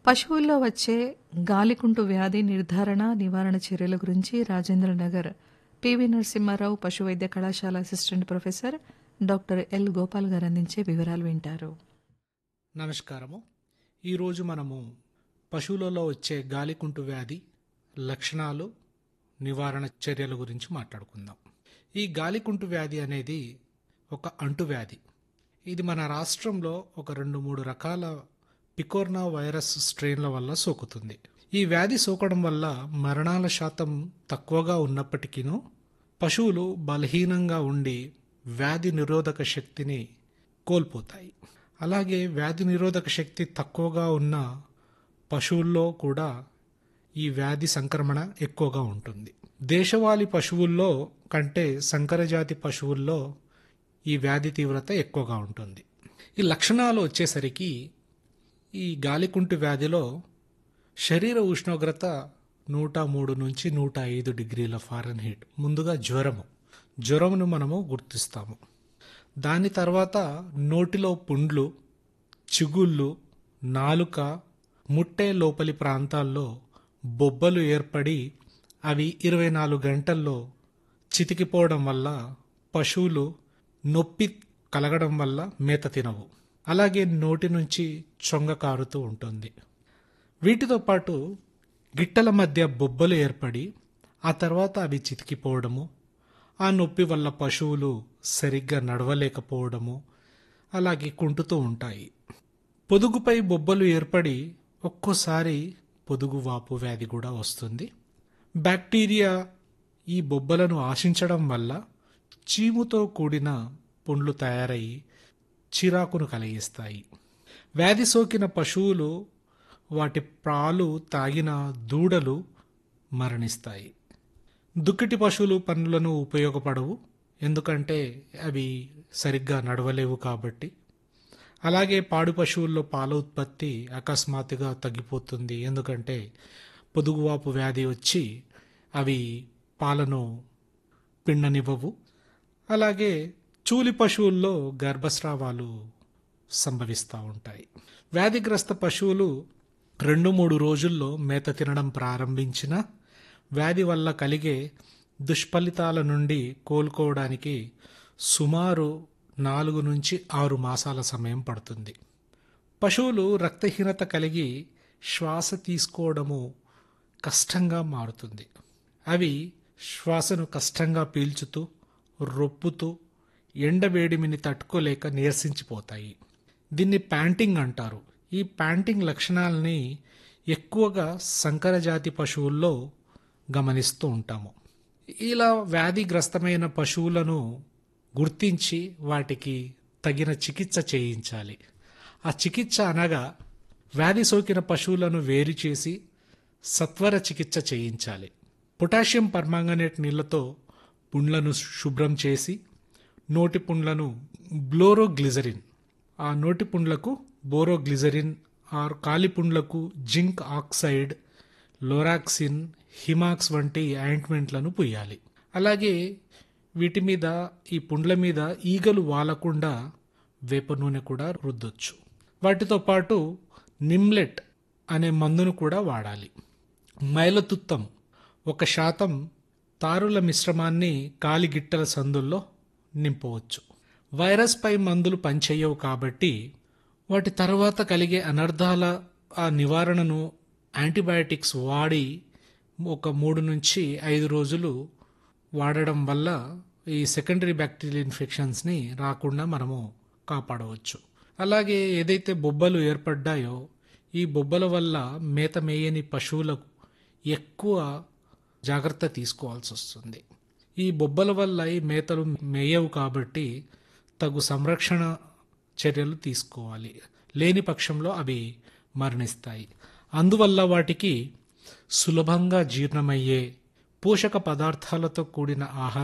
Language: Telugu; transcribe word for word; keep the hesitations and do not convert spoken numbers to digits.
పశువుల్లో వచ్చే గాలికుంటు వ్యాధి నిర్ధారణ, నివారణ చర్యల గురించి రాజేంద్రనగర్ పివి నరసింహారావు పశు వైద్య కళాశాల assistant professor doctor L Gopal గారు అందించే వివరాలు వింటారు. నమస్కారము. ఈరోజు మనము పశువులలో వచ్చే గాలికుంటు వ్యాధి లక్షణాలు, నివారణ చర్యల గురించి మాట్లాడుకుందాం. ఈ గాలికుంటు వ్యాధి అనేది ఒక అంటువ్యాధి. ఇది మన రాష్ట్రంలో ఒక రెండు మూడు రకాల పికోర్నా వైరస్ స్ట్రెయిన్ల వల్ల సోకుతుంది. ఈ వ్యాధి సోకడం వల్ల మరణాల శాతం తక్కువగా ఉన్నప్పటికీను పశువులు బలహీనంగా ఉండి వ్యాధి నిరోధక శక్తిని కోల్పోతాయి. అలాగే వ్యాధి నిరోధక శక్తి తక్కువగా ఉన్న పశువుల్లో కూడా ఈ వ్యాధి సంక్రమణ ఎక్కువగా ఉంటుంది. దేశవాళీ పశువుల్లో కంటే సంకరజాతి పశువుల్లో ఈ వ్యాధి తీవ్రత ఎక్కువగా ఉంటుంది. ఈ లక్షణాలు వచ్చేసరికి ఈ గాలికుంటు వ్యాధిలో శరీర ఉష్ణోగ్రత నూట మూడు నుంచి నూట ఐదు డిగ్రీల ఫారెన్హీట్. ముందుగా జ్వరము జ్వరమును మనము గుర్తిస్తాము. దాని తర్వాత నోటిలో పుండ్లు, చిగుళ్ళు, నాలుక, ముట్టె లోపలి ప్రాంతాల్లో బొబ్బలు ఏర్పడి అవి ఇరవై నాలుగు గంటల్లో చితికిపోవడం వల్ల పశువులు నొప్పి కలగడం వల్ల మేత తినవు. అలాగే నోటి నుంచి చొంగ కారుతూ ఉంటుంది. వీటితో పాటు గిట్టల మధ్య బొబ్బలు ఏర్పడి ఆ తర్వాత అవి చితికిపోవడము, ఆ నొప్పి వల్ల పశువులు సరిగ్గా నడవలేకపోవడము, అలాగే కుంటుతూ ఉంటాయి. పొదుగుపై బొబ్బలు ఏర్పడి ఒక్కోసారి పొదుగు వాపు వ్యాధి కూడా వస్తుంది. బ్యాక్టీరియా ఈ బొబ్బలను ఆశించడం వల్ల చీముతో కూడిన పుండ్లు తయారై చిరాకును కలిగిస్తాయి. వ్యాధి సోకిన పశువులు, వాటి పాలు తాగిన దూడలు మరణిస్తాయి. దుక్కిటి పశువులు పనులను ఉపయోగపడవు, ఎందుకంటే అవి సరిగ్గా నడవలేవు కాబట్టి. అలాగే పాడు పశువుల్లో పాల ఉత్పత్తి అకస్మాత్తుగా తగ్గిపోతుంది, ఎందుకంటే పొదుగువాపు వ్యాధి వచ్చి అవి పాలను పిండనివ్వవు. అలాగే చూలి పశువుల్లో గర్భస్రావాలు సంభవిస్తూ ఉంటాయి. వ్యాధిగ్రస్త పశువులు రెండు మూడు రోజుల్లో మేత తినడం ప్రారంభించిన వ్యాధి వల్ల కలిగే దుష్ఫలితాల నుండి కోలుకోవడానికి సుమారు నాలుగు నుంచి ఆరు మాసాల సమయం పడుతుంది. పశువులు రక్తహీనత కలిగి శ్వాస తీసుకోవడము కష్టంగా మారుతుంది. అవి శ్వాసను కష్టంగా పీల్చుతూ, రొప్పుతూ ఎండవేడిమిని తట్టుకోలేక నీరసించిపోతాయి. దీన్ని ప్యాంటింగ్ అంటారు. ఈ ప్యాంటింగ్ లక్షణాలని ఎక్కువగా సంకరజాతి పశువుల్లో గమనిస్తూ ఉంటాము. ఇలా వ్యాధిగ్రస్తమైన పశువులను గుర్తించి వాటికి తగిన చికిత్స చేయించాలి. ఆ చికిత్స అనగా వ్యాధి సోకిన పశువులను వేరు చేసి సత్వర చికిత్స చేయించాలి. పొటాషియం పర్మాంగనేట్ నీళ్లతో పుండ్లను శుభ్రం చేసి నోటి పుండ్లను బ్లోరోగ్లిజరిన్, ఆ నోటి పుండ్లకు బోరోగ్లిజరిన్ ఆర్ కాలిపుండ్లకు జింక్ ఆక్సైడ్, లోరాక్సిన్, హిమాక్స్ వంటి ఆయింట్మెంట్లను పుయ్యాలి. అలాగే వీటి మీద, ఈ పుండ్ల మీద ఈగలు వాలకుండా వేప నూనె కూడా రుద్దొచ్చు. వాటితో పాటు నిమ్లెట్ అనే మందును కూడా వాడాలి. మైలతుత్తం ఒక శాతం తారుల మిశ్రమాన్ని కాలిగిట్టల సందుల్లో నింపవచ్చు. వైరస్ పై మందులు పనిచేయవు కాబట్టి వాటి తర్వాత కలిగే అనర్థాల ఆ నివారణను యాంటీబయాటిక్స్ వాడి ఒక మూడు నుంచి ఐదు రోజులు వాడడం వల్ల ఈ సెకండరీ బ్యాక్టీరియల్ ఇన్ఫెక్షన్స్ని రాకుండా మనము కాపాడవచ్చు. అలాగే ఏదైతే బొబ్బలు ఏర్పడ్డాయో ఈ బొబ్బల వల్ల మేత మేయని పశువులకు ఎక్కువ జాగ్రత్త తీసుకోవాల్సి వస్తుంది. ఈ బొబ్బల వల్ల ఈ మేతలు మేయవు కాబట్టి తగు సంరక్షణ చర్యలు తీసుకోవాలి. లేని పక్షంలో అవి మరణిస్తాయి. అందువల్ల వాటికి సులభంగా జీర్ణమయ్యే పోషక పదార్థాలతో కూడిన ఆహారం